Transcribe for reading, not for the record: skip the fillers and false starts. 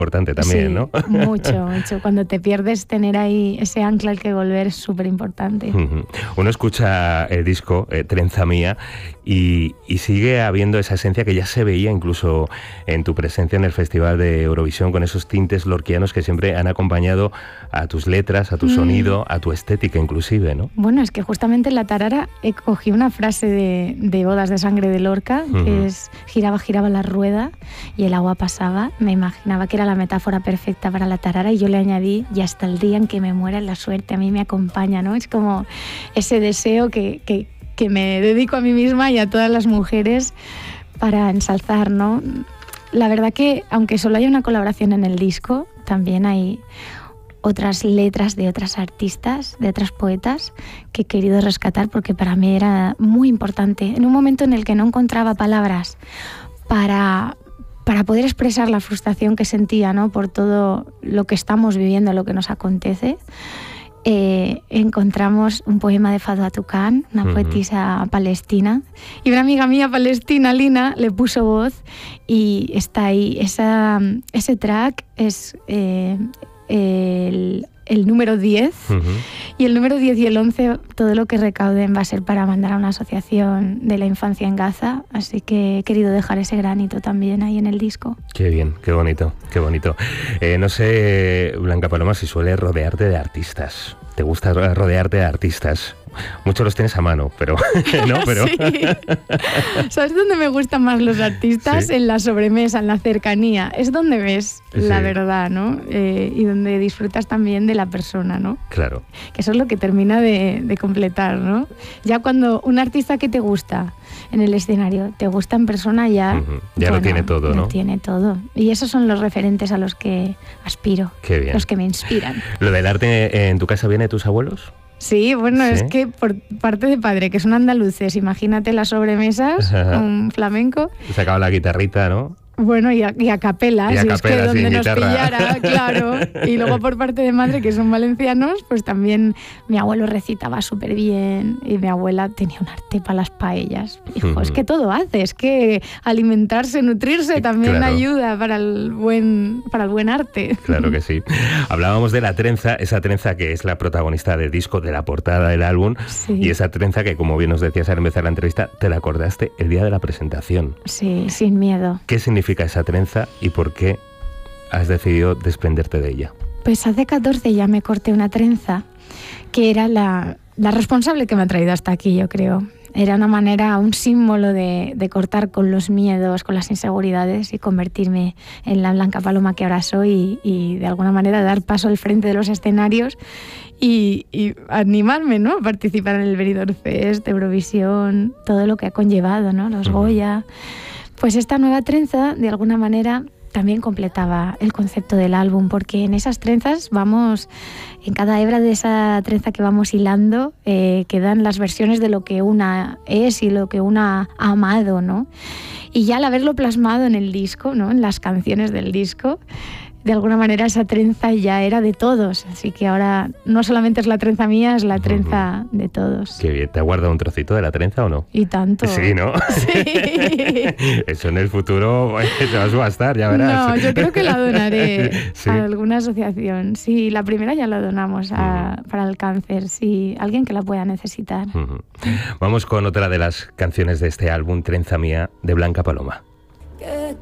importante también, ¿no? Mucho, mucho. Cuando te pierdes, tener ahí ese ancla al que volver es súper importante. Uno escucha el disco Trenza Mía y sigue habiendo esa esencia que ya se veía incluso en tu presencia en el Festival de Eurovisión, con esos tintes lorquianos que siempre han acompañado a tus letras, a tu sonido, a tu estética inclusive, ¿no? Bueno, es que justamente en la tarara cogí una frase de Bodas de Sangre de Lorca, que es: giraba, giraba la rueda y el agua pasaba. Me imaginaba que era la metáfora perfecta para la tarara y yo le añadí: y hasta el día en que me muera la suerte a mí me acompaña, ¿no? Es como ese deseo que me dedico a mí misma y a todas las mujeres para ensalzar, ¿no? La verdad que, aunque solo hay una colaboración en el disco, también hay otras letras de otras artistas, de otras poetas que he querido rescatar porque para mí era muy importante. En un momento en el que no encontraba palabras para poder expresar la frustración que sentía, ¿no?, por todo lo que estamos viviendo, lo que nos acontece, encontramos un poema de Fadwa Tuqan, una poetisa palestina, y una amiga mía palestina, Lina, le puso voz y está ahí. Ese track es el número 10 y el número 10 y el 11 todo lo que recauden va a ser para mandar a una asociación de la infancia en Gaza, así que he querido dejar ese granito también ahí en el disco. Qué bien, qué bonito, qué bonito. No sé, Blanca Paloma, si sueles rodearte de artistas. ¿Te gusta rodearte de artistas? Muchos los tienes a mano, pero no, pero sí. ¿Sabes dónde me gustan más los artistas? ¿Sí? En la sobremesa, en la cercanía. Es donde ves la verdad, ¿no? Y donde disfrutas también de la persona, ¿no? Claro. Que eso es lo que termina de completar, ¿no? Ya cuando un artista que te gusta en el escenario te gusta en persona, ya ya lo tiene todo, ¿no? Lo tiene todo. Y esos son los referentes a los que aspiro. Qué bien. Los que me inspiran. ¿Lo del arte en tu casa viene de tus abuelos? Sí, bueno, es que por parte de padre, que son andaluces, imagínate las sobremesas, un flamenco. Sacaba la guitarrita, ¿no? Bueno, y a capelas, y es que donde nos pillara, claro. Y luego por parte de madre, que son valencianos, pues también mi abuelo recitaba súper bien y mi abuela tenía un arte para las paellas. Hijo, es que todo hace, es que alimentarse, nutrirse también ayuda para el buen arte. Claro que sí. Hablábamos de la trenza, esa trenza que es la protagonista del disco, de la portada del álbum, y esa trenza que, como bien nos decías al empezar la entrevista, te la acordaste el día de la presentación. Sí, sin miedo. ¿Qué significa esa trenza y por qué has decidido desprenderte de ella? Pues hace 14 ya me corté una trenza que era la responsable que me ha traído hasta aquí, yo creo. Era una manera, un símbolo de cortar con los miedos, con las inseguridades y convertirme en la Blanca Paloma que ahora soy y de alguna manera dar paso al frente de los escenarios y animarme, ¿no?, a participar en el Benidorm Fest, Eurovisión, todo lo que ha conllevado, ¿no?, los Goya. Pues esta nueva trenza, de alguna manera, también completaba el concepto del álbum, porque en esas trenzas vamos, en cada hebra de esa trenza que vamos hilando, quedan las versiones de lo que una es y lo que una ha amado, ¿no? Y ya al haberlo plasmado en el disco, ¿no?, en las canciones del disco, de alguna manera esa trenza ya era de todos, así que ahora no solamente es la trenza mía, es la trenza de todos. Qué bien, ¿te ha guardado un trocito de la trenza o no? Y tanto. Sí, ¿no? Sí. Eso en el futuro se va a subastar, ya verás. No, yo creo que la donaré a alguna asociación. Sí, la primera ya la donamos para el cáncer, sí, alguien que la pueda necesitar. Vamos con otra de las canciones de este álbum, Trenza Mía, de Blanca Paloma.